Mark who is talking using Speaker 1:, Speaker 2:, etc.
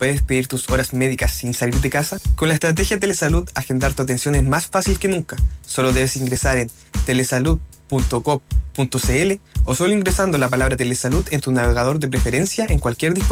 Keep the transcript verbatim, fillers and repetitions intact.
Speaker 1: ¿Puedes pedir tus horas médicas sin salir de casa? Con la estrategia Telesalud, agendar tu atención es más fácil que nunca. Solo debes ingresar en telesalud punto gov punto cl o solo ingresando la palabra Telesalud en tu navegador de preferencia en cualquier dispositivo.